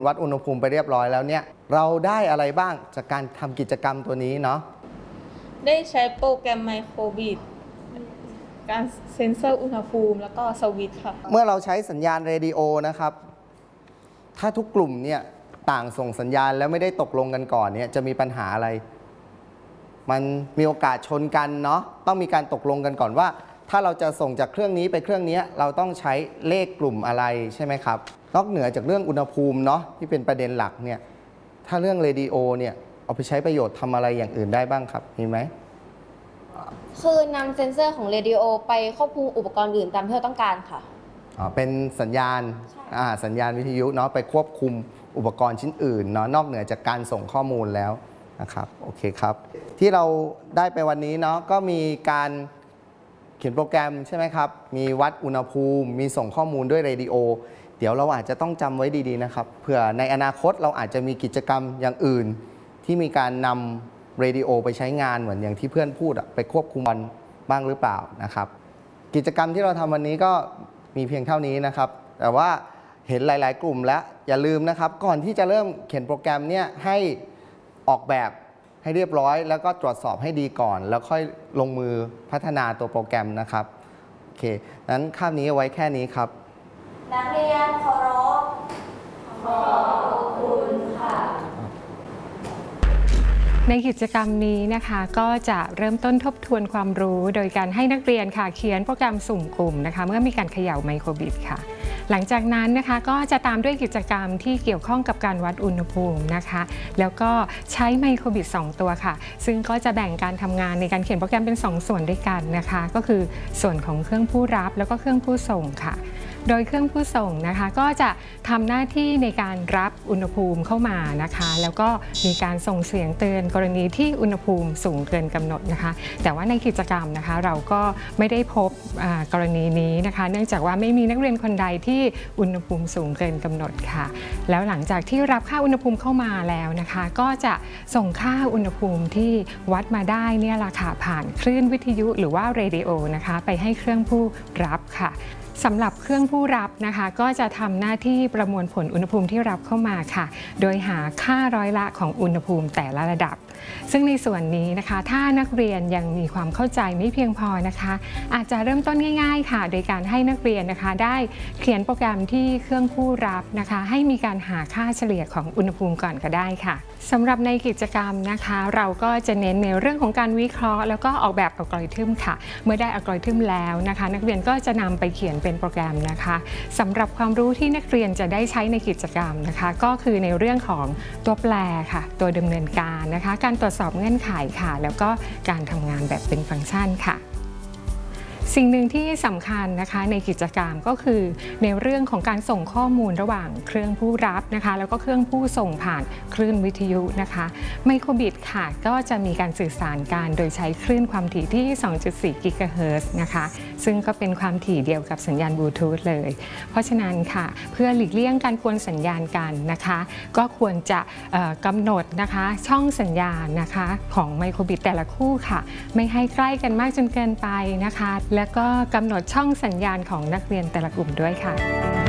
วัดอุณหภูมิไปเรียบร้อยแล้วเนี่ยเราได้อะไรบ้างจากการทำกิจกรรมตัวนี้เนาะได้ใช้โปรแกรมไมโครบิดการเซ็นเซอร์อุณหภูมิแล้วก็สวิตช์ค่ะเมื่อเราใช้สัญญาณเรดิโอนะครับถ้าทุกกลุ่มเนี่ยต่างส่งสัญญาณแล้วไม่ได้ตกลงกันก่อนเนี่ยจะมีปัญหาอะไรมันมีโอกาสชนกันเนาะต้องมีการตกลงกันก่อนว่าถ้าเราจะส่งจากเครื่องนี้ไปเครื่องนี้เราต้องใช้เลขกลุ่มอะไรใช่ไหมครับนอกเหนือจากเรื่องอุณหภูมิเนาะที่เป็นประเด็นหลักเนี่ยถ้าเรื่องเรดิโอเนี่ยเอาไปใช้ประโยชน์ทำอะไรอย่างอื่นได้บ้างครับมีไหมคือนำเซ็นเซอร์ของเรดิโอไปควบคุมอุปกรณ์อื่นตามที่เราต้องการค่ะเป็นสัญญาณสัญญาณวิทยุเนาะไปควบคุมอุปกรณ์ชิ้นอื่นเนาะนอกเหนือจากการส่งข้อมูลแล้วนะครับโอเคครับที่เราได้ไปวันนี้เนาะก็มีการเขียนโปรแกรมใช่ไหมครับมีวัดอุณหภูมิมีส่งข้อมูลด้วยเรดิโอเดี๋ยวเราอาจจะต้องจำไว้ดีๆนะครับเผื่อในอนาคตเราอาจจะมีกิจกรรมอย่างอื่นที่มีการนำเรดิโอไปใช้งานเหมือนอย่างที่เพื่อนพูดไปควบคุมบ้างหรือเปล่านะครับกิจกรรมที่เราทำวันนี้ก็มีเพียงเท่านี้นะครับแต่ว่าเห็นหลายๆกลุ่มแล้วอย่าลืมนะครับก่อนที่จะเริ่มเขียนโปรแกรมเนี่ยให้ออกแบบให้เรียบร้อยแล้วก็ตรวจสอบให้ดีก่อนแล้วค่อยลงมือพัฒนาตัวโปรแกรมนะครับโอเคนั้นคาบนี้เอาไว้แค่นี้ครับนักเรียนเคารพขอบคุณค่ะในกิจกรรมนี้นะคะก็จะเริ่มต้นทบทวนความรู้โดยการให้นักเรียนค่ะเขียนโปรแกรมสุ่มกลุ่มนะคะเมื่อมีการเขย่าไมโครบิดค่ะหลังจากนั้นนะคะก็จะตามด้วยกิจกรรมที่เกี่ยวข้องกับการวัดอุณหภูมินะคะแล้วก็ใช้ไมโครบิด2ตัวค่ะซึ่งก็จะแบ่งการทำงานในการเขียนโปรแกรมเป็น2ส่วนด้วยกันนะคะก็คือส่วนของเครื่องผู้รับแล้วก็เครื่องผู้ส่งค่ะโดยเครื่องผู้ส่งนะคะก็จะทำหน้าที่ในการรับอุณหภูมิเข้ามานะคะแล้วก็มีการส่งเสียงเตือนกรณีที่อุณหภูมิสูงเกินกำหนดนะคะแต่ว่าในกิจกรรมนะคะเราก็ไม่ได้พบกรณีนี้นะคะเนื่องจากว่าไม่มีนักเรียนคนใดที่อุณหภูมิสูงเกินกำหนดค่ะแล้วหลังจากที่รับค่าอุณหภูมิเข้ามาแล้วนะคะก็จะส่งค่าอุณหภูมิที่วัดมาได้เนี่ยล่ะค่ะผ่านคลื่นวิทยุหรือว่าเรดิโอนะคะไปให้เครื่องผู้รับค่ะสำหรับเครื่องผู้รับนะคะก็จะทำหน้าที่ประมวลผลอุณหภูมิที่รับเข้ามาค่ะโดยหาค่าร้อยละของอุณหภูมิแต่ละระดับซึ่งในส่วนนี้นะคะถ้านักเรียนยังมีความเข้าใจไม่เพียงพอนะคะอาจจะเริ่มต้นง่ายๆค่ะโดยการให้นักเรียนนะคะได้เขียนโปรแกรมที่เครื่องผู้รับนะคะให้มีการหาค่าเฉลี่ยของอุณหภูมิก่อนก็ได้ค่ะสำหรับในกิจกรรมนะคะเราก็จะเน้นในเรื่องของการวิเคราะห์แล้วก็ออกแบบอัลกอริทึมค่ะเมื่อได้อัลกอริทึมแล้วนะคะนักเรียนก็จะนำไปเขียนเป็นโปรแกรมนะคะสำหรับความรู้ที่นักเรียนจะได้ใช้ในกิจกรรมนะคะก็คือในเรื่องของตัวแปรค่ะตัวดำเนินการนะคะการตรวจสอบเงื่อนไขค่ะแล้วก็การทำงานแบบเป็นฟังก์ชันค่ะสิ่งหนึ่งที่สำคัญนะคะในกิจกรรมก็คือในเรื่องของการส่งข้อมูลระหว่างเครื่องผู้รับนะคะแล้วก็เครื่องผู้ส่งผ่านคลื่นวิทยุนะคะไมโครบิดค่ะก็จะมีการสื่อสารกันโดยใช้คลื่นความถี่ที่ 2.4 กิกะเฮิรตซ์นะคะซึ่งก็เป็นความถี่เดียวกับสัญญาณบลูทูธเลยเพราะฉะนั้นค่ะเพื่อหลีกเลี่ยงการกวนสัญญาณกันนะคะก็ควรจะกำหนดนะคะช่องสัญญาณนะคะของไมโครบิดแต่ละคู่ค่ะไม่ให้ใกล้กันมากจนเกินไปนะคะแล้วก็กำหนดช่องสัญญาณของนักเรียนแต่ละกลุ่มด้วยค่ะ